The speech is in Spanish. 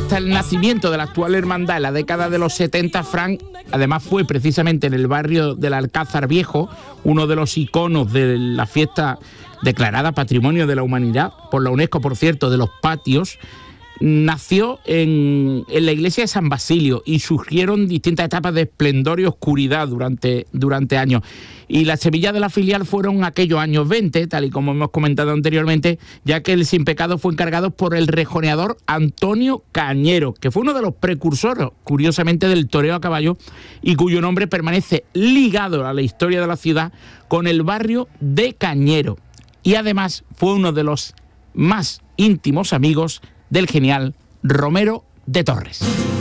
hasta el nacimiento de la actual hermandad en la década de los 70, Frank, además fue precisamente en el barrio del Alcázar Viejo, uno de los iconos de la fiesta declarada Patrimonio de la Humanidad, por la UNESCO, por cierto, de los patios. Nació en la iglesia de San Basilio y surgieron distintas etapas de esplendor y oscuridad durante años. Y la semilla de la filial fueron aquellos años 20, tal y como hemos comentado anteriormente, ya que el Sin Pecado fue encargado por el rejoneador Antonio Cañero, que fue uno de los precursores, curiosamente, del toreo a caballo y cuyo nombre permanece ligado a la historia de la ciudad con el barrio de Cañero. Y además fue uno de los más íntimos amigos del genial Romero de Torres.